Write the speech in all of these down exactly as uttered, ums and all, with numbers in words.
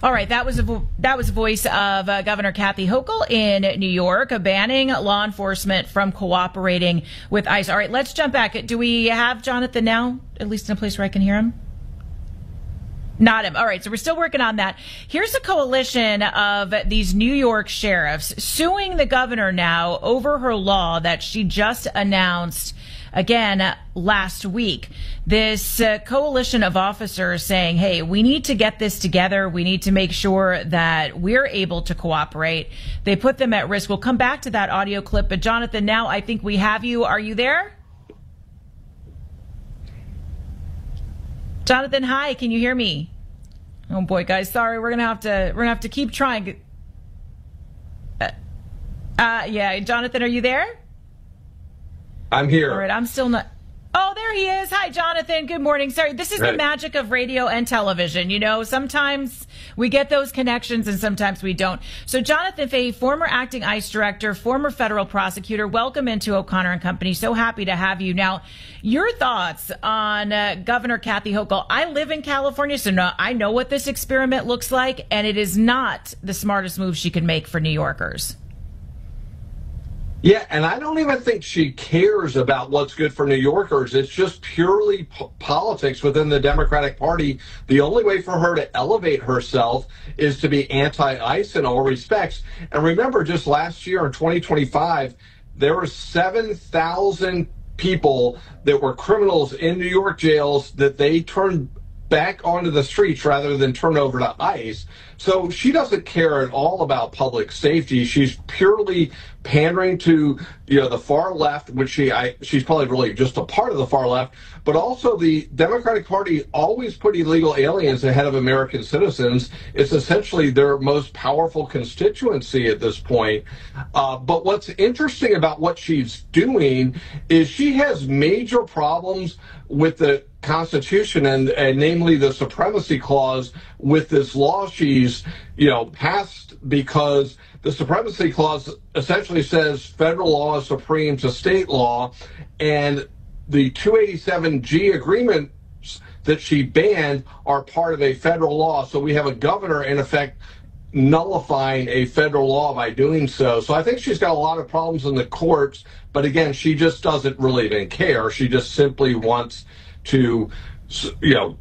All right, that was a vo- that was the voice of uh, Governor Kathy Hochul in New York, banning law enforcement from cooperating with ICE. All right, let's jump back. Do we have Jonathan now, at least in a place where I can hear him? Not him. All right, so we're still working on that. Here's a coalition of these New York sheriffs suing the governor now over her law that she just announced again last week. This uh, coalition of officers saying, hey, we need to get this together. We need to make sure that we're able to cooperate. They put them at risk. We'll come back to that audio clip. But Jonathan, now I think we have you. Are you there? Jonathan, hi. Can you hear me? Oh boy, guys, sorry. We're gonna have to we're gonna have to keep trying. Uh, uh yeah, Jonathan, are you there? I'm here. All right, I'm still not. Oh, there he is. Hi, Jonathan. Good morning. Sorry, this is Hey. the magic of radio and television. You know, sometimes we get those connections and sometimes we don't. So, Jonathan Fahey, former acting ICE director, former federal prosecutor, welcome into O'Connor and Company. So happy to have you. Now, your thoughts on uh, Governor Kathy Hochul. I live in California, so no, I know what this experiment looks like, and it is not the smartest move she could make for New Yorkers. Yeah, and I don't even think she cares about what's good for New Yorkers. It's just purely p- politics within the Democratic Party. The only way for her to elevate herself is to be anti-ICE in all respects. And remember, just last year in twenty twenty-five, there were seven thousand people that were criminals in New York jails that they turned back onto the streets rather than turn over to ICE. So she doesn't care at all about public safety. She's purely pandering to, you know, the far left, which she, I, she's probably really just a part of the far left, but also the Democratic Party always put illegal aliens ahead of American citizens. It's essentially their most powerful constituency at this point. Uh, but what's interesting about what she's doing is she has major problems with the Constitution and, and namely the Supremacy Clause with this law she's, you know, passed, because the Supremacy Clause essentially says federal law is supreme to state law, and the two eighty-seven G agreements that she banned are part of a federal law. So we have a governor, in effect, nullifying a federal law by doing so. So I think she's got a lot of problems in the courts, but again, she just doesn't really even care. She just simply wants to, you know,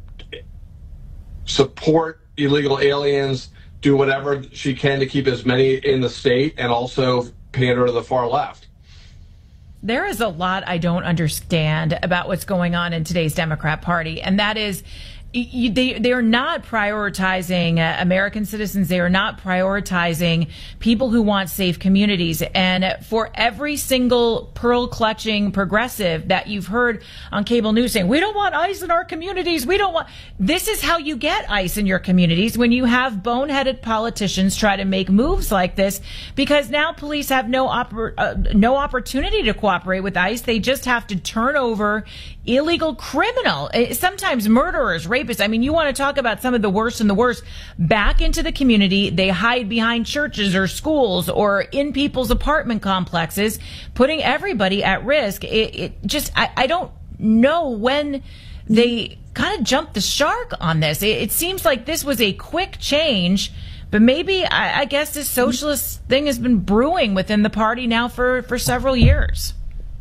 support illegal aliens, do whatever she can to keep as many in the state, and also pander to the far left. There is a lot I don't understand about what's going on in today's Democrat Party, and that is you, they they are not prioritizing uh, American citizens. They are not prioritizing people who want safe communities. And for every single pearl clutching progressive that you've heard on cable news saying, we don't want ICE in our communities, we don't want, this is how you get ICE in your communities, when you have boneheaded politicians try to make moves like this, because now police have no oppor- uh, no opportunity to cooperate with ICE. They just have to turn over illegal criminal, sometimes murderers, rapists. I mean, you want to talk about some of the worst and the worst back into the community. They hide behind churches or schools or in people's apartment complexes, putting everybody at risk. It, it just, I, I don't know when they kind of jumped the shark on this. It, it seems like this was a quick change, but maybe I, I guess this socialist thing has been brewing within the party now for, for several years.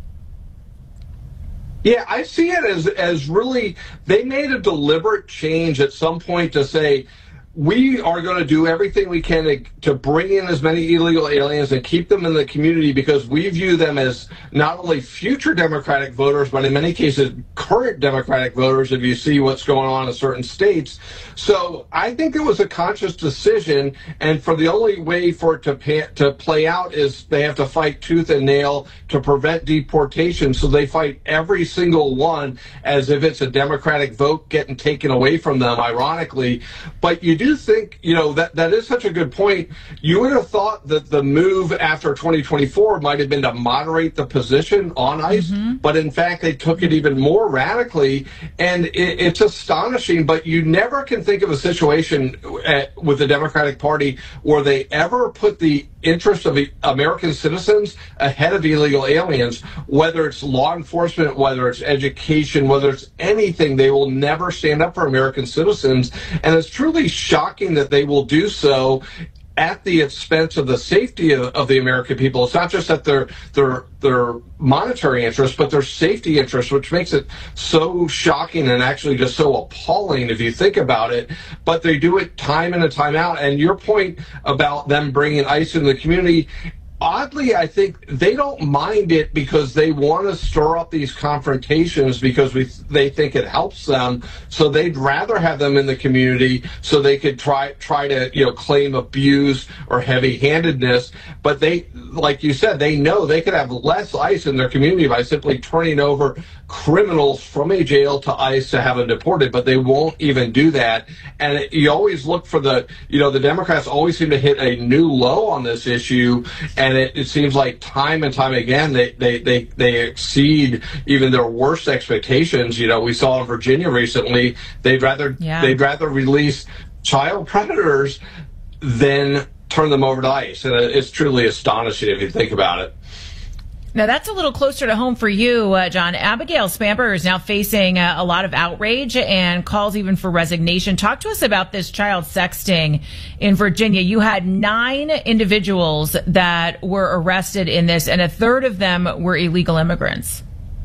Yeah, I see it as as really, they made a deliberate change at some point to say, we are going to do everything we can to, to bring in as many illegal aliens and keep them in the community, because we view them as not only future Democratic voters, but in many cases current Democratic voters, if you see what's going on in certain states. So I think it was a conscious decision, and for the only way for it to pay, to play out is they have to fight tooth and nail to prevent deportation. So they fight every single one as if it's a Democratic vote getting taken away from them, ironically. But you do think, you know, that that is such a good point. You would have thought that the move after twenty twenty-four might have been to moderate the position on ICE, mm-hmm. but in fact, they took it even more radically, and it, it's astonishing. But you never can think of a situation at, with the Democratic Party where they ever put the interests of American citizens ahead of illegal aliens, whether it's law enforcement, whether it's education, whether it's anything. They will never stand up for American citizens, and it's truly shocking that they will do so at the expense of the safety of, of the American people. It's not just that their their their monetary interests, but their safety interests, which makes it so shocking and actually just so appalling if you think about it. But they do it time in and time out. And your point about them bringing ICE in the community, oddly, I think they don't mind it because they want to stir up these confrontations because we they think it helps them. So they'd rather have them in the community so they could try try to you know claim abuse or heavy-handedness. But they, like you said, they know they could have less ICE in their community by simply turning over criminals from a jail to ICE to have them deported. But they won't even do that. And it, you always look for the you know the Democrats always seem to hit a new low on this issue. And And it, it seems like time and time again they, they, they, they exceed even their worst expectations. You know, we saw in Virginia recently they'd rather yeah. they'd rather release child predators than turn them over to ICE, and it's truly astonishing if you think about it. Now, that's a little closer to home for you, uh, John. Abigail Spanberger is now facing uh, a lot of outrage and calls even for resignation. Talk to us about this child sexting in Virginia. You had nine individuals that were arrested in this, and a third of them were illegal immigrants.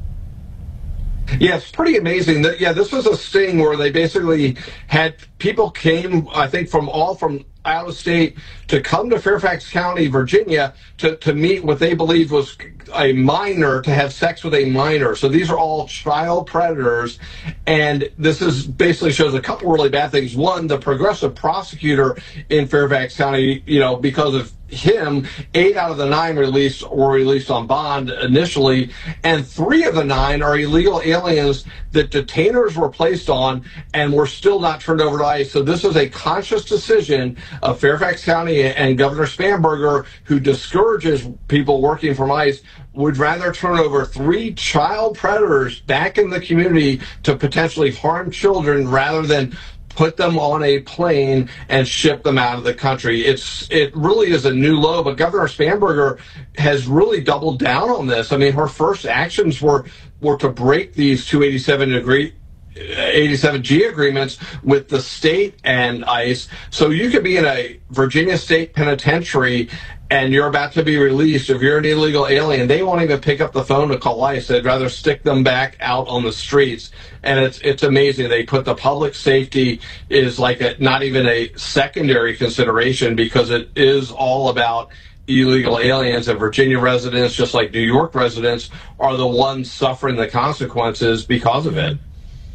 Yeah, it's pretty amazing. That, yeah, this was a sting where they basically had people came, I think, from all from out of state to come to Fairfax County, Virginia, to, to meet what they believed was a minor, to have sex with a minor. So these are all child predators. And this is basically shows a couple really bad things. One, the progressive prosecutor in Fairfax County, you know, because of him, eight out of the nine released were released on bond initially, and three of the nine are illegal aliens that detainers were placed on and were still not turned over to ICE. So this is a conscious decision of Fairfax County and Governor Spanberger, who discourages people working from ICE, would rather turn over three child predators back in the community to potentially harm children rather than put them on a plane and ship them out of the country. It's it really is a new low, but Governor Spanberger has really doubled down on this. I mean, her first actions were were to break these two eighty-seven degree eighty-seven G agreements with the state and ICE. So you could be in a Virginia state penitentiary and you're about to be released. If you're an illegal alien, they won't even pick up the phone to call ICE. They'd rather stick them back out on the streets. And it's it's amazing. They put the public safety is like a, not even a secondary consideration, because it is all about illegal aliens, and Virginia residents, just like New York residents, are the ones suffering the consequences because of it.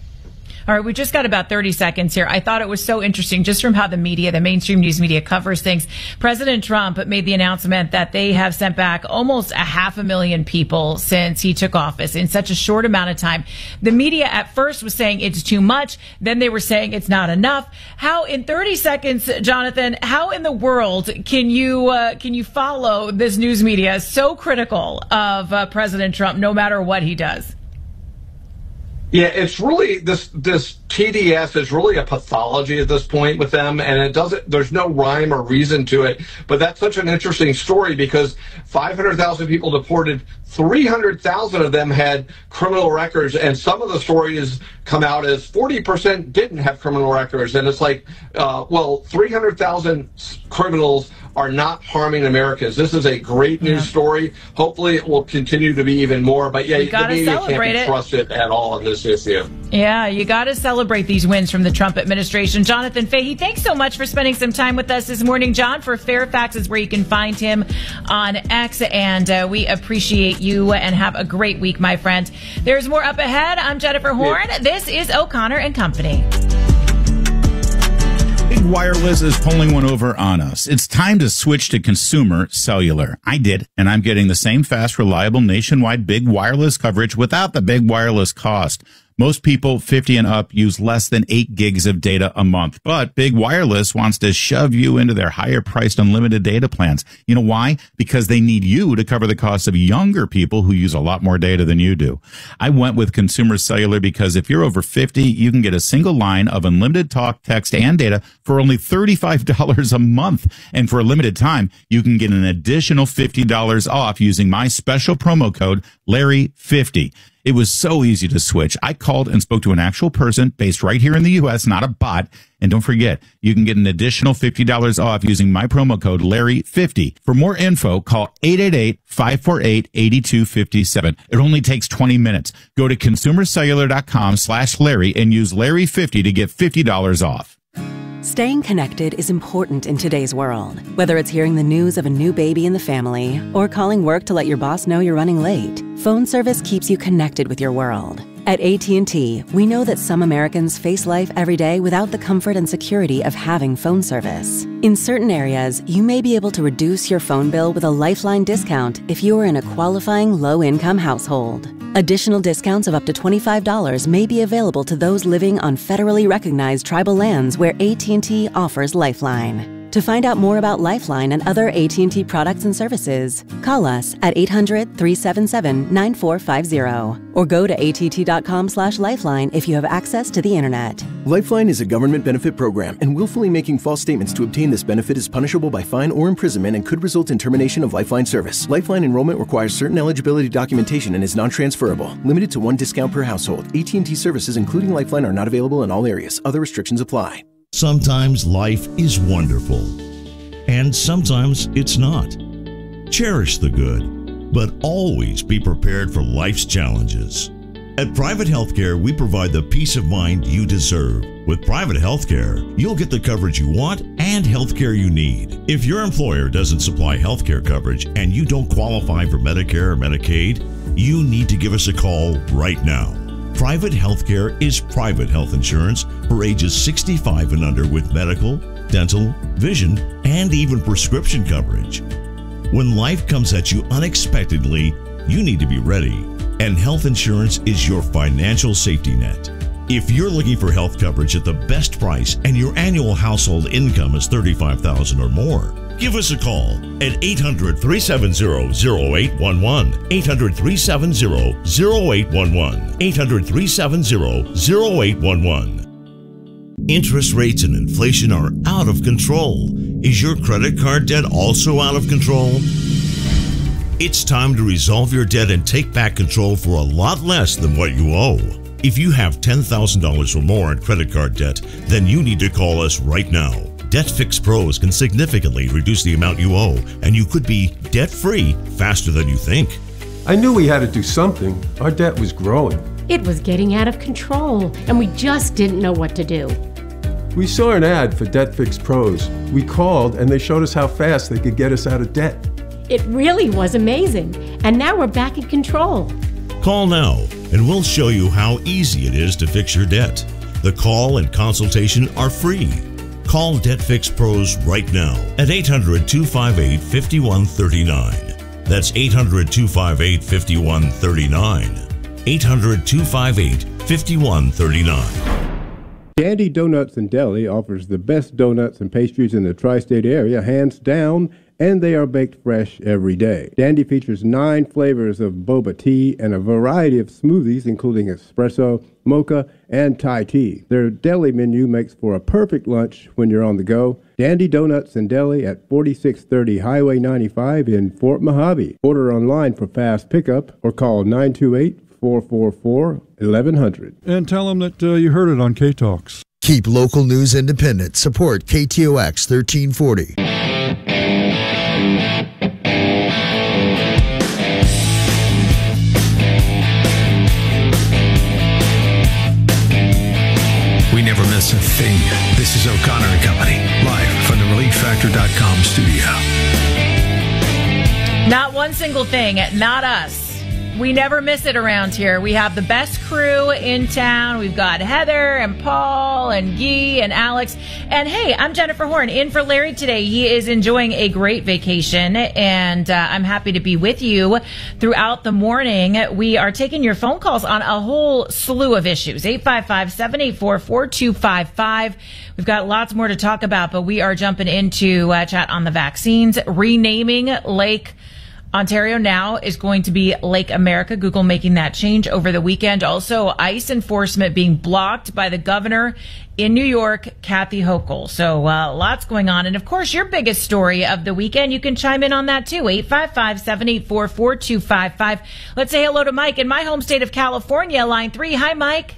All right, we just got about thirty seconds here. I thought it was so interesting just from how the media, the mainstream news media, covers things. President Trump made the announcement that they have sent back almost a half a million people since he took office in such a short amount of time. The media at first was saying it's too much. Then they were saying it's not enough. How, in thirty seconds, Jonathan, how in the world can you uh, can you follow this news media so critical of uh, President Trump no matter what he does? Yeah, it's really this this T D S is really a pathology at this point with them, and it doesn't. There's no rhyme or reason to it. But that's such an interesting story because five hundred thousand people deported, three hundred thousand of them had criminal records, and some of the stories come out as forty percent didn't have criminal records, and it's like, uh, well, three hundred thousand criminals are not harming Americans. This is a great news yeah. story. Hopefully, it will continue to be even more. But yeah, the media can't be it. trusted at all in this issue. Yeah, you got to celebrate these wins from the Trump administration. Jonathan Fahey, thanks so much for spending some time with us this morning. John, for Fairfax is where you can find him on X, and uh, we appreciate you and have a great week, my friend. There's more up ahead. I'm Jennifer Horn. Yeah. This is O'Connor and Company. Big Wireless is pulling one over on us. It's time to switch to consumer cellular. I did, and I'm getting the same fast, reliable, nationwide Big Wireless coverage without the big wireless cost. Most people fifty and up use less than eight gigs of data a month, but Big Wireless wants to shove you into their higher-priced unlimited data plans. You know why? Because they need you to cover the costs of younger people who use a lot more data than you do. I went with Consumer Cellular because if you're over fifty, you can get a single line of unlimited talk, text, and data for only thirty-five dollars a month. And for a limited time, you can get an additional fifty dollars off using my special promo code, Larry fifty. It was so easy to switch. I called and spoke to an actual person based right here in the U S, not a bot. And don't forget, you can get an additional fifty dollars off using my promo code Larry fifty. For more info, call eight eight eight, five four eight, eight two five seven. It only takes twenty minutes. Go to consumercellular.com slash Larry and use Larry fifty to get fifty dollars off. Staying connected is important in today's world. Whether it's hearing the news of a new baby in the family or calling work to let your boss know you're running late, phone service keeps you connected with your world. At A T and T, we know that some Americans face life every day without the comfort and security of having phone service. In certain areas, you may be able to reduce your phone bill with a Lifeline discount if you are in a qualifying low-income household. Additional discounts of up to twenty-five dollars may be available to those living on federally recognized tribal lands where A T and T offers Lifeline. To find out more about Lifeline and other A T and T products and services, call us at eight hundred, three seven seven, nine four five zero or go to A T T dot com slash lifeline if you have access to the internet. Lifeline is a government benefit program, and willfully making false statements to obtain this benefit is punishable by fine or imprisonment and could result in termination of Lifeline service. Lifeline enrollment requires certain eligibility documentation and is non-transferable. Limited to one discount per household. A T and T services, including Lifeline, are not available in all areas. Other restrictions apply. Sometimes life is wonderful, and sometimes it's not. Cherish the good, but always be prepared for life's challenges. At Private Healthcare, we provide the peace of mind you deserve. With Private Healthcare, you'll get the coverage you want and healthcare you need. If your employer doesn't supply healthcare coverage and you don't qualify for Medicare or Medicaid, you need to give us a call right now. Private Healthcare is private health insurance for ages sixty-five and under with medical, dental, vision, and even prescription coverage. When life comes at you unexpectedly, you need to be ready, and health insurance is your financial safety net. If you're looking for health coverage at the best price and your annual household income is thirty-five thousand dollars or more, give us a call at eight hundred, three seven zero, zero eight one one, eight hundred, three seven zero, zero eight one one, eight hundred, three seven zero, zero eight one one. Interest rates and inflation are out of control. Is your credit card debt also out of control? It's time to resolve your debt and take back control for a lot less than what you owe. If you have ten thousand dollars or more in credit card debt, then you need to call us right now. Debt Fix Pros can significantly reduce the amount you owe, and you could be debt-free faster than you think. I knew we had to do something. Our debt was growing. It was getting out of control, and we just didn't know what to do. We saw an ad for Debt Fix Pros. We called, and they showed us how fast they could get us out of debt. It really was amazing, and now we're back in control. Call now, and we'll show you how easy it is to fix your debt. The call and consultation are free. Call Debt Fix Pros right now at eight hundred, two five eight, five one three nine. That's eight hundred, two five eight, five one three nine. eight hundred, two five eight, five one three nine. Dandy Donuts and Deli offers the best donuts and pastries in the tri-state area, hands down, and they are baked fresh every day. Dandy features nine flavors of boba tea and a variety of smoothies, including espresso, mocha, and Thai tea. Their deli menu makes for a perfect lunch when you're on the go. Dandy Donuts and Deli at forty-six thirty Highway ninety-five in Fort Mojave. Order online for fast pickup or call nine two eight, four four four, eleven hundred. And tell them that uh, you heard it on K-Talks. Keep local news independent. Support K T O X thirteen forty. We never miss a thing. This is O'Connor and Company, live from the relief factor dot com studio. Not one single thing, not us. We never miss it around here. We have the best crew in town. We've got Heather and Paul and Guy and Alex. And hey, I'm Jennifer Horn, in for Larry today. He is enjoying a great vacation, and uh, I'm happy to be with you throughout the morning. We are taking your phone calls on a whole slew of issues. eight five five, seven eight four, four two five five. We've got lots more to talk about, but we are jumping into uh, chat on the vaccines, renaming Lake Ontario now is going to be Lake America. Google making that change over the weekend. Also, ICE enforcement being blocked by the governor in New York, Kathy Hochul. So uh, lots going on. And, of course, your biggest story of the weekend, you can chime in on that, too. eight five five, seven eight four, four two five five. Let's say hello to Mike in my home state of California, line three. Hi, Mike.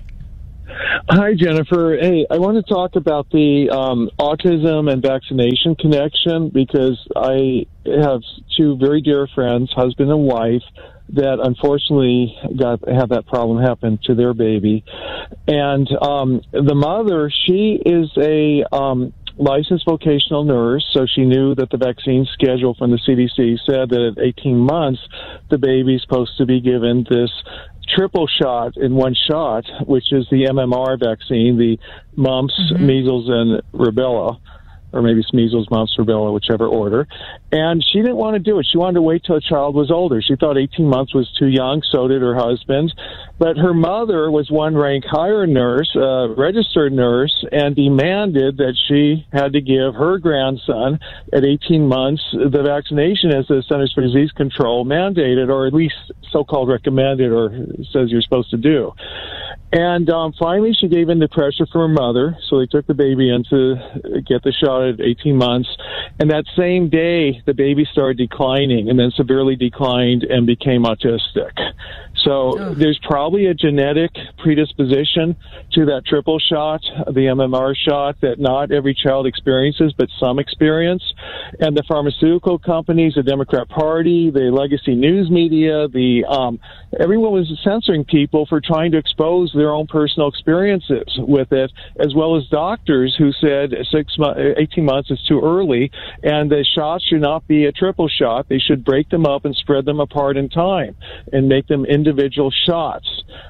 Hi, Jennifer. Hey, I want to talk about the um, autism and vaccination connection because I have two very dear friends, husband and wife, that unfortunately got have that problem happen to their baby. And um, the mother, she is a um, licensed vocational nurse, so she knew that the vaccine schedule from the C D C said that at eighteen months, the baby's supposed to be given this triple shot in one shot, which is the M M R vaccine, the mumps, mm-hmm. measles, and rubella, or maybe it's measles, mumps, rubella, whichever order. And she didn't want to do it. She wanted to wait till the child was older. She thought eighteen months was too young, so did her husband. But her mother was one rank higher nurse, uh, registered nurse, and demanded that she had to give her grandson at eighteen months the vaccination as the Centers for Disease Control mandated, or at least so-called recommended, or says you're supposed to do. And um, finally, she gave in to pressure from her mother, so they took the baby in to get the shot at eighteen months. And that same day, the baby started declining and then severely declined and became autistic. So oh. there's probably a genetic predisposition to that triple shot, the M M R shot, that not every child experiences, but some experience. And the pharmaceutical companies, the Democrat Party, the legacy news media, the um, everyone was censoring people for trying to expose their own personal experiences with it, as well as doctors who said six, eighteen months is too early, and the shots should not be a triple shot. They should break them up and spread them apart in time and make them individual shots.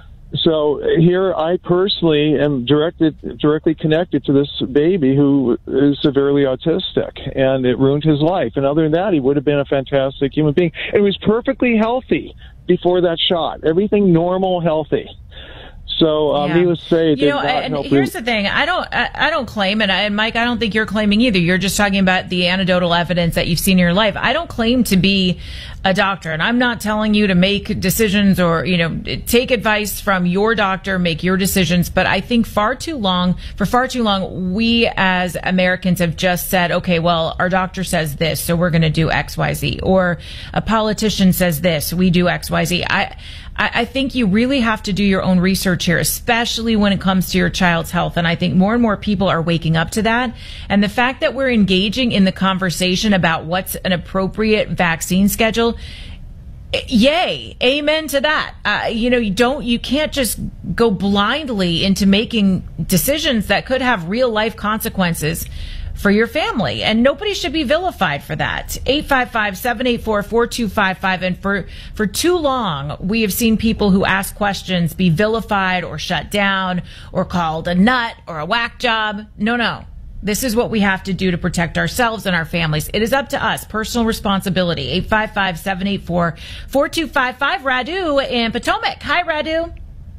So here I personally am directed, directly connected to this baby who is severely autistic, and it ruined his life. And other than that, he would have been a fantastic human being. And he was perfectly healthy before that shot. Everything normal, healthy. So, um, yeah. needless to say, you know, and here's me. the thing: I don't, I, I don't claim, and, I, and Mike, I don't think you're claiming either. You're just talking about the anecdotal evidence that you've seen in your life. I don't claim to be a doctor, and I'm not telling you to make decisions or, you know, take advice from your doctor, make your decisions. But I think far too long, for far too long, we as Americans have just said, okay, well, our doctor says this, so we're going to do X, Y, Z, or a politician says this, we do X, Y, Z. I. I think you really have to do your own research here, especially when it comes to your child's health. And I think more and more people are waking up to that. And the fact that we're engaging in the conversation about what's an appropriate vaccine schedule, yay, amen to that. Uh, you know, you don't, you can't just go blindly into making decisions that could have real life consequences for your family, and nobody should be vilified for that. eight five five, seven eight four, four two five five. And for, for too long, we have seen people who ask questions be vilified or shut down or called a nut or a whack job. No, no. This is what we have to do to protect ourselves and our families. It is up to us. Personal responsibility. eight five five, seven eight four, four two five five. Radu in Potomac. Hi, Radu.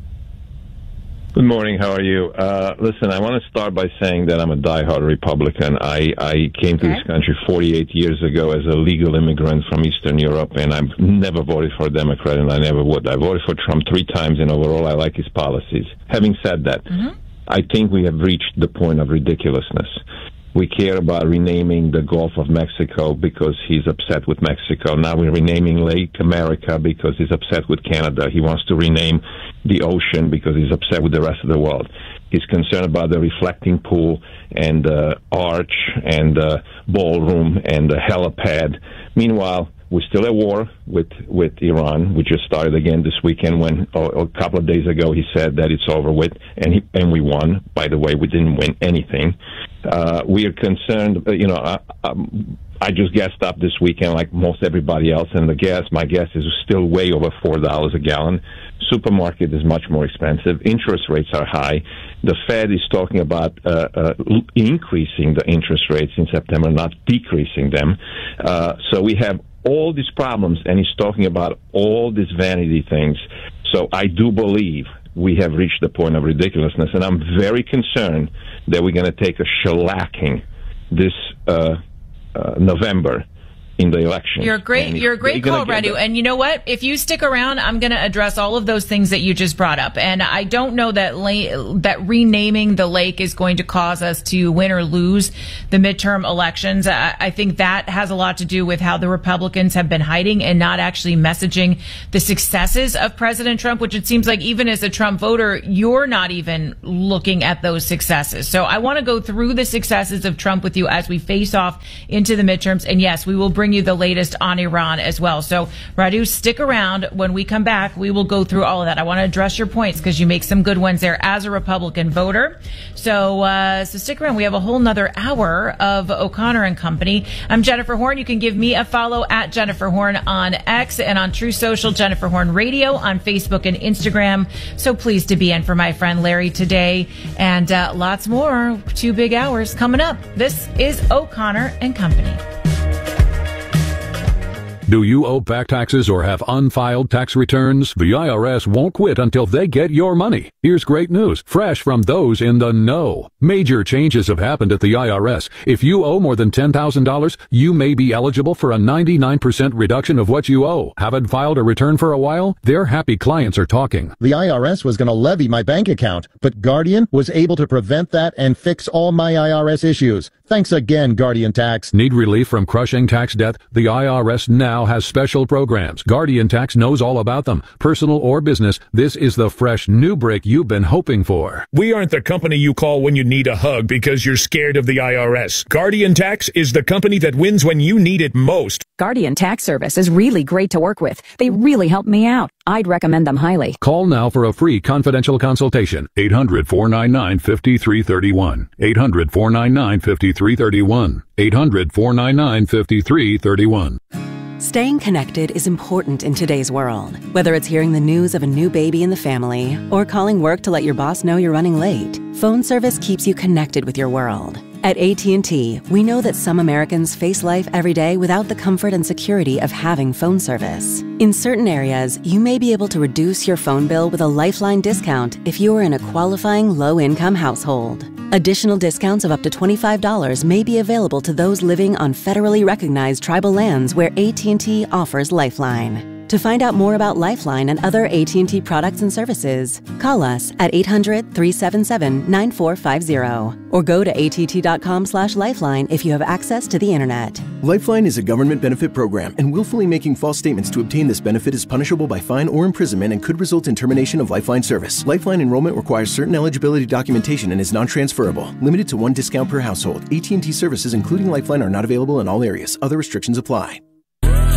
Good morning. How are you? Uh, listen, I want to start by saying that I'm a diehard Republican. I, I came to okay. this country forty-eight years ago as a legal immigrant from Eastern Europe, and I've never voted for a Democrat, and I never would. I voted for Trump three times, and overall, I like his policies. Having said that, mm-hmm. I think we have reached the point of ridiculousness. We care about renaming the Gulf of Mexico because he's upset with Mexico. Now we're renaming Lake America because he's upset with Canada. He wants to rename the ocean because he's upset with the rest of the world. He's concerned about the reflecting pool and the uh, arch and the uh, ballroom and the helipad. Meanwhile, we're still at war with, with Iran. We just started again this weekend when oh, a couple of days ago he said that it's over with, and, he, and we won. By the way, we didn't win anything. Uh, we are concerned, you know, I, um, I just gassed up this weekend like most everybody else, and the gas, my gas is still way over four dollars a gallon. Supermarket is much more expensive. Interest rates are high. The Fed is talking about uh, uh, increasing the interest rates in September, not decreasing them. Uh, so we have all these problems, and he's talking about all these vanity things. So I do believe we have reached the point of ridiculousness, and I'm very concerned that we're going to take a shellacking this uh, uh, November in the election. You're a great, And you're a great they're gonna call, get Radu. that. And you know what? If you stick around, I'm going to address all of those things that you just brought up. And I don't know that la- that renaming the lake is going to cause us to win or lose the midterm elections. I, I think that has a lot to do with how the Republicans have been hiding and not actually messaging the successes of President Trump, which it seems like even as a Trump voter, you're not even looking at those successes. So I want to go through the successes of Trump with you as we face off into the midterms. And yes, we will bring you the latest on Iran as well. So Radu, stick around. When we come back, we will go through all of that. I want to address your points because you make some good ones there as a Republican voter. So, uh, so stick around. We have a whole nother hour of O'Connor and Company. I'm Jennifer Horn. You can give me a follow at Jennifer Horn on X and on True Social, Jennifer Horn Radio on Facebook and Instagram. So pleased to be in for my friend Larry today, and uh, lots more. Two big hours coming up. This is O'Connor and Company. Do you owe back taxes or have unfiled tax returns? The I R S won't quit until they get your money. Here's great news, fresh from those in the know. Major changes have happened at the I R S. If you owe more than ten thousand dollars, you may be eligible for a ninety-nine percent reduction of what you owe. Haven't filed a return for a while? Their happy clients are talking. The I R S was going to levy my bank account, but Guardian was able to prevent that and fix all my I R S issues. Thanks again, Guardian Tax. Need relief from crushing tax debt? The I R S now has special programs. Guardian Tax knows all about them. Personal or business, this is the fresh new break you've been hoping for. We aren't the company you call when you need a hug because you're scared of the I R S. Guardian Tax is the company that wins when you need it most. Guardian Tax Service is really great to work with. They really helped me out. I'd recommend them highly. Call now for a free confidential consultation. eight hundred, four nine nine, five three three one. eight hundred, four nine nine, five three three one. eight hundred, four nine nine, five three three one. Staying connected is important in today's world. Whether it's hearing the news of a new baby in the family or calling work to let your boss know you're running late, phone service keeps you connected with your world. At A T and T, we know that some Americans face life every day without the comfort and security of having phone service. In certain areas, you may be able to reduce your phone bill with a Lifeline discount if you are in a qualifying low-income household. Additional discounts of up to twenty-five dollars may be available to those living on federally recognized tribal lands where A T and T offers Lifeline. To find out more about Lifeline and other A T and T products and services, call us at eight hundred, three seven seven, nine four five zero or go to A T T dot com slash lifeline if you have access to the internet. Lifeline is a government benefit program, and willfully making false statements to obtain this benefit is punishable by fine or imprisonment and could result in termination of Lifeline service. Lifeline enrollment requires certain eligibility documentation and is non-transferable. Limited to one discount per household. A T and T services, including Lifeline, are not available in all areas. Other restrictions apply.